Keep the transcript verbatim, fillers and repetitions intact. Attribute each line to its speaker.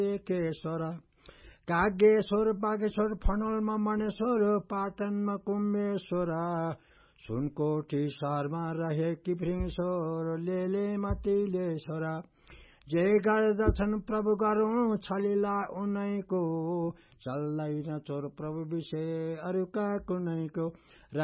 Speaker 1: केश्वर कागेश्वर बागेश्वर फनलमा मणेश्वर पाटनमा कुम्भेश्वर सुनकोटी सहरमा रहे किप्रिङेश्वर लेलेमा तिलेश्वर जे गर्दछन् प्रभु गरौँ छलिला उनैको चल्दैन चोर प्रभु विषय अरूका कुनैको